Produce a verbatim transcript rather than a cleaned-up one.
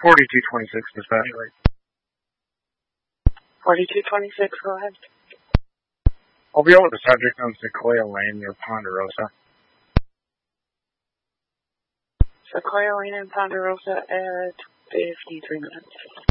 forty-two twenty-six, dispatch. forty-two twenty-six, go ahead. I'll be out with the subject on Sequoia Lane near Ponderosa. Sequoia Lane in Ponderosa at fifty-three minutes.